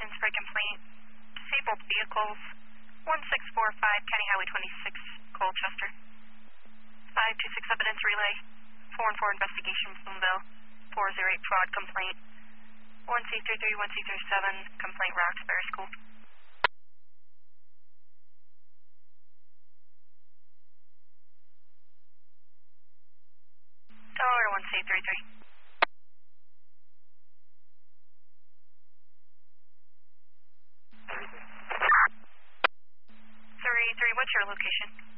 License plate complaint. Disabled vehicles. 1645 County Highway 26, Colchester. 526 evidence relay. 414 investigation Boonville. 408 fraud complaint. 1C33, 1C37 complaint Roxbury School. Dollar 1C33. 33, what's your location?